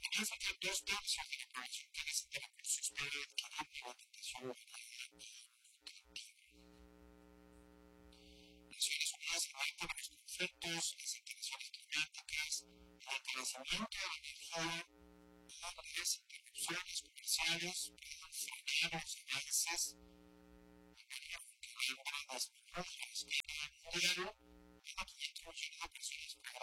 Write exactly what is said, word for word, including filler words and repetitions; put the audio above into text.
Podría sacar dos tercios de la población que necesita recursos para adquirir la alimentación Naciones Unidas alerta de los conflictos, las alteraciones climáticas, el encarecimiento de la energía y las interrupciones comerciales pueden frenar los avances de manera que la hambre disminuya a escala mundial, y quinientos millones de personas podrán